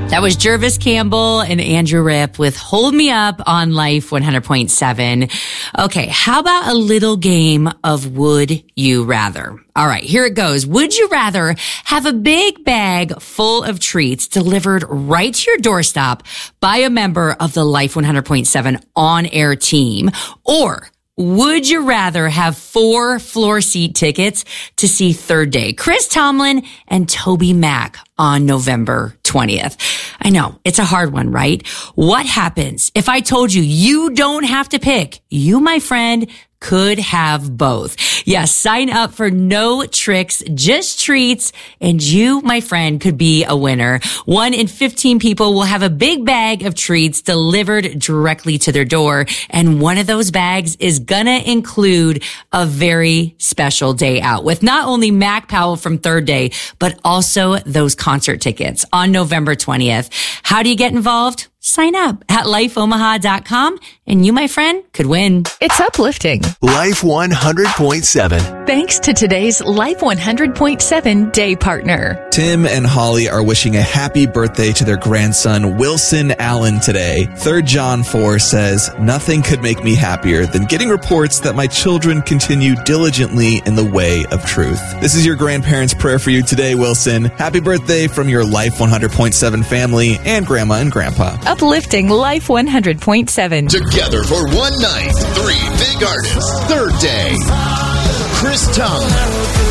That was Jervis Campbell and Andrew Ripp with Hold Me Up on Life 100.7. Okay, how about a little game of Would You Rather? All right, here it goes. Would you rather have a big bag full of treats delivered right to your doorstep by a member of the Life 100.7 on-air team, or would you rather have 4 floor seat tickets to see Third Day, Chris Tomlin and Toby Mac on November 20th? I know, it's a hard one, right? What happens if I told you you don't have to pick? You, my friend, could have both. Yes, sign up for no tricks, just treats, and you, my friend, could be a winner. 1 in 15 people will have a big bag of treats delivered directly to their door, and one of those bags is gonna include a very special day out with not only Mac Powell from Third Day, but also those concert tickets on November 20th. How do you get involved? Sign up at lifeomaha.com, and you, my friend, could win. It's uplifting. Life 100.7. Thanks to today's Life 100.7 day partner. Tim and Holly are wishing a happy birthday to their grandson, Wilson Allen, today. 3 John 4 says, "Nothing could make me happier than getting reports that my children continue diligently in the way of truth." This is your grandparents' prayer for you today, Wilson. Happy birthday from your Life 100.7 family and Grandma and Grandpa. Uplifting Life 100.7. Together for one night, 3 big artists. Third Day, Chris Tomlin,